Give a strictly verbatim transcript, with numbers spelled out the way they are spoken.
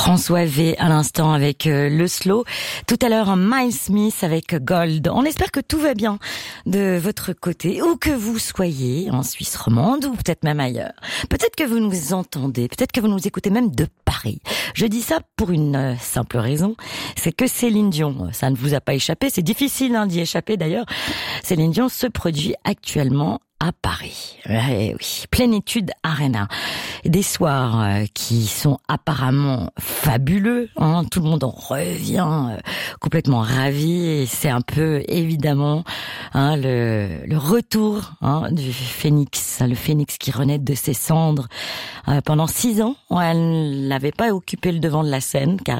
François V à l'instant avec euh, le slow. Tout à l'heure, Miles Smith avec Gold. On espère que tout va bien de votre côté, où que vous soyez, en Suisse romande ou peut-être même ailleurs. Peut-être que vous nous entendez, peut-être que vous nous écoutez même de Paris. Je dis ça pour une euh, simple raison, c'est que Céline Dion, ça ne vous a pas échappé, c'est difficile hein, d'y échapper d'ailleurs. Céline Dion se produit actuellement à Paris. Eh oui, Plénitude Arena. Des soirs euh, qui sont apparemment fabuleux. Hein, tout le monde en revient euh, complètement ravi. Et c'est un peu évidemment hein, le, le retour hein, du phénix, le phénix qui renaît de ses cendres. Euh, pendant six ans, elle n'avait pas occupé le devant de la scène car